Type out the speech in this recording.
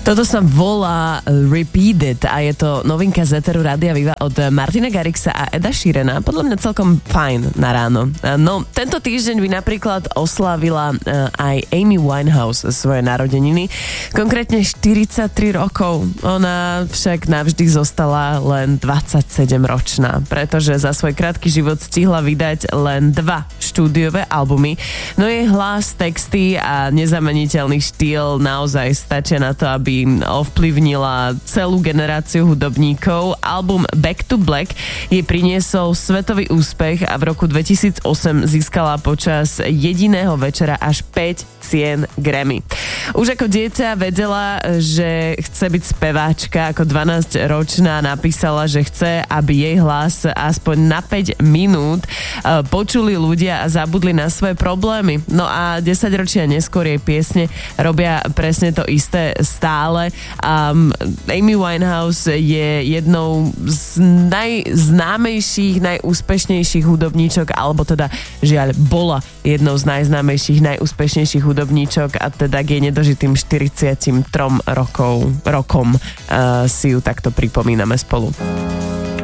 Toto sa volá Repeated a je to novinka z éteru Rádia Viva od Martina Garrixa a Eda Sheerana. Podľa mňa celkom fajn na ráno. No, tento týždeň by napríklad oslávila aj Amy Winehouse svoje narodeniny. Konkrétne 43 rokov. Ona však navždy zostala len 27-ročná, pretože za svoj krátky život stihla vydať len 2 štúdiové albumy. No jej hlas, texty a nezameniteľný štýl naozaj stačia na to, aby ovplyvnila celú generáciu hudobníkov. Album Back to Black jej priniesol svetový úspech a v roku 2008 získala počas jediného večera až 5 cien Grammy. Už ako dieťa vedela, že chce byť speváčka. Ako 12-ročná napísala, že chce, aby jej hlas aspoň na 5 minút počuli ľudia a zabudli na svoje problémy. No a 10 ročia neskôr jej piesne robia presne to isté stále. Amy Winehouse je jednou z najznámejších, najúspešnejších hudobníčok, alebo teda žiaľ bola jednou z najznámejších, najúspešnejších hudobníčok a teda k jej nedožitým 43 rokom si ju takto pripomíname spolu.